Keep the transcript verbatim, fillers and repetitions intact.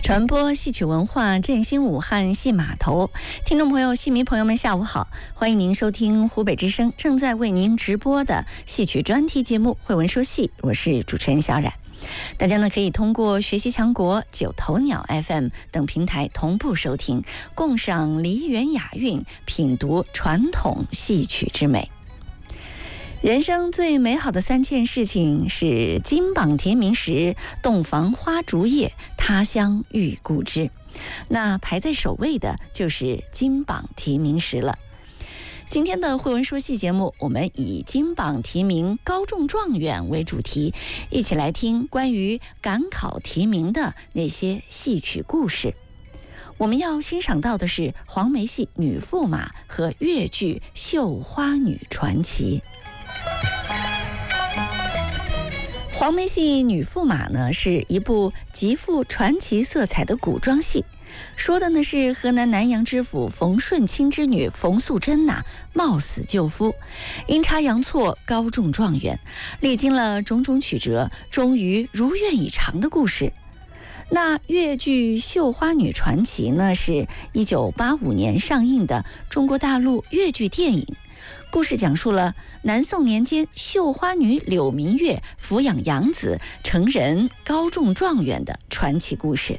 传播戏曲文化，振兴武汉戏码头。听众朋友、戏迷朋友们，下午好！欢迎您收听湖北之声正在为您直播的戏曲专题节目《慧文说戏》，我是主持人小冉。大家呢可以通过学习强国、九头鸟 F M 等平台同步收听，共赏梨园雅韵，品读传统戏曲之美。人生最美好的三件事情是金榜题名时，洞房花烛夜，他乡遇故知。那排在首位的就是金榜题名时了。今天的慧文说戏节目，我们以金榜题名高中状元为主题，一起来听关于赶考提名的那些戏曲故事。我们要欣赏到的是黄梅戏《女驸马》和越剧《绣花女传奇》。黄梅戏《女驸马》呢，是一部极富传奇色彩的古装戏，说的呢是河南南阳知府冯顺清之女冯素贞呐、啊，冒死救夫，阴差阳错高中状元，历经了种种曲折，终于如愿以偿的故事。那越剧《绣花女传奇》呢，是一九八五年上映的中国大陆越剧电影。故事讲述了南宋年间绣花女柳明月抚养养子成人高中状元的传奇故事。